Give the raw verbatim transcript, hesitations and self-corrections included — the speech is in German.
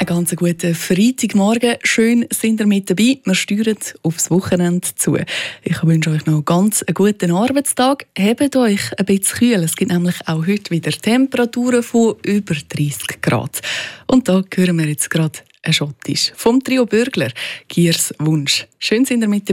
Einen ganz guten Freitagmorgen. Schön sind ihr mit dabei. Wir steuern aufs Wochenende zu. Ich wünsche euch noch einen ganz guten Arbeitstag. Hebt euch ein bisschen kühl. Es gibt nämlich auch heute wieder Temperaturen von über dreißig Grad. Und da hören wir jetzt gerade ein Schottisch vom Trio Bürgler. Giers Wunsch. Schön sind ihr mit dabei.